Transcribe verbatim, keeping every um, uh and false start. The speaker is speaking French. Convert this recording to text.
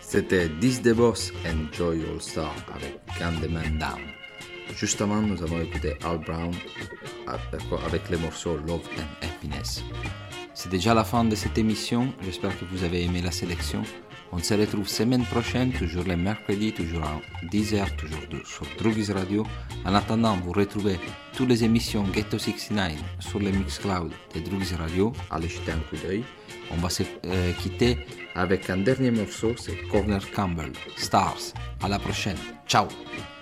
C'était dix The Boss and Joy All Star avec Gun the Man Down. Juste avant, nous avons écouté Al Brown avec les morceaux Love and Happiness. C'est déjà la fin de cette émission, j'espère que vous avez aimé la sélection. On se retrouve semaine prochaine, toujours les mercredis, toujours à dix heures, toujours sur Drugis Radio. En attendant, vous retrouvez toutes les émissions Ghetto soixante-dix-neuf sur le Mixcloud de Drugis Radio. Allez jeter un coup d'œil. On va se euh, quitter avec un dernier morceau, c'est Corner Campbell, Stars. À la prochaine. Ciao.